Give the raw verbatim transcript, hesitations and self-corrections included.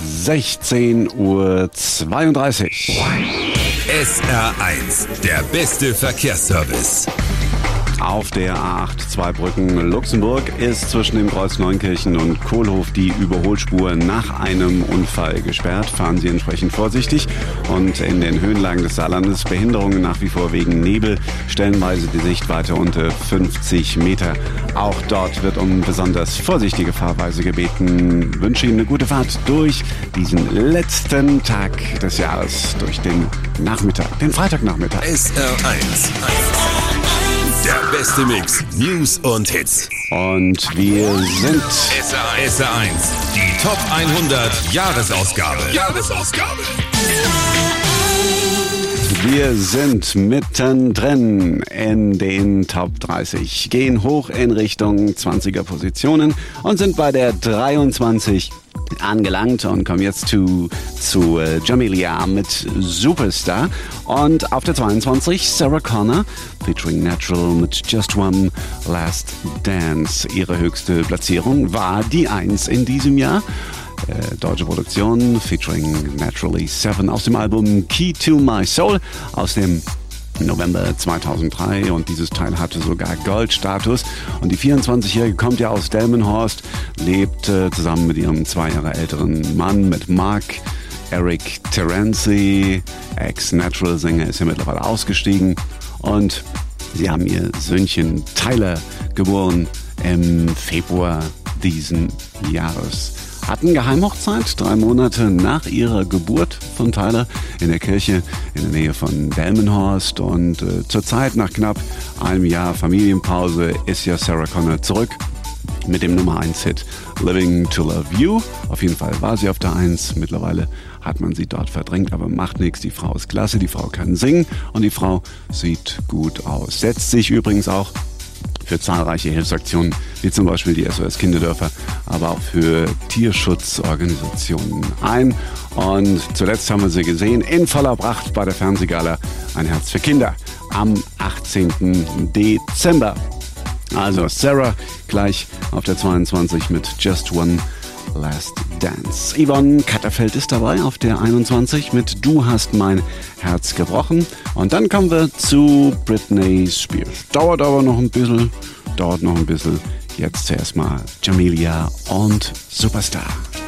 sechzehn Uhr zweiunddreißig. S R eins, der beste Verkehrsservice. Auf der A acht Zweibrücken Luxemburg ist zwischen dem Kreuz Neunkirchen und Kohlhof die Überholspur nach einem Unfall gesperrt. Fahren Sie entsprechend vorsichtig. Und in den Höhenlagen des Saarlandes Behinderungen nach wie vor wegen Nebel, stellenweise die Sichtweite unter fünfzig Meter. Auch dort wird um besonders vorsichtige Fahrweise gebeten. Ich wünsche Ihnen eine gute Fahrt durch diesen letzten Tag des Jahres, durch den Nachmittag, den Freitagnachmittag. S R eins. Der beste Mix, News und Hits. Und wir sind S R eins, die Top hundert Jahresausgabe. Jahresausgabe. Wir sind mittendrin in den Top dreißig, gehen hoch in Richtung zwanziger Positionen und sind bei der dreiundzwanzig angelangt und kommen jetzt zu, zu äh, Jamelia mit Superstar. Und auf der zweiundzwanzig Sarah Connor featuring Natural mit Just One Last Dance. Ihre höchste Platzierung war die eins in diesem Jahr. Äh, deutsche Produktion featuring Naturally Seven aus dem Album Key to My Soul aus dem November zweitausenddrei, und dieses Teil hatte sogar Goldstatus. Und die vierundzwanzigjährige kommt ja aus Delmenhorst, lebt äh, zusammen mit ihrem zwei Jahre älteren Mann, mit Mark Eric Terenzi, Ex-Natural-Sänger, ist ja mittlerweile ausgestiegen. Und sie haben ihr Söhnchen Tyler geboren im Februar diesen Jahres. Hatten Geheimhochzeit, drei Monate nach ihrer Geburt von Tyler in der Kirche in der Nähe von Delmenhorst. Und äh, zurzeit, nach knapp einem Jahr Familienpause, ist ja Sarah Connor zurück mit dem Nummer eins Hit Living to Love You. Auf jeden Fall war sie auf der eins. Mittlerweile hat man sie dort verdrängt, aber macht nichts. Die Frau ist klasse, die Frau kann singen und die Frau sieht gut aus. Setzt sich übrigens auch für zahlreiche Hilfsaktionen, wie zum Beispiel die S O S Kinderdörfer, aber auch für Tierschutzorganisationen ein. Und zuletzt haben wir sie gesehen in voller Pracht bei der Fernsehgala Ein Herz für Kinder am achtzehnten Dezember. Also Sarah gleich auf der zweiundzwanzig mit Just One Last Dance. Yvonne Katterfeld ist dabei auf der einundzwanzig mit Du hast mein Herz gebrochen. Und dann kommen wir zu Britney Spears. Dauert aber noch ein bisschen, dauert noch ein bisschen. Jetzt zuerst mal Jamelia und Superstar.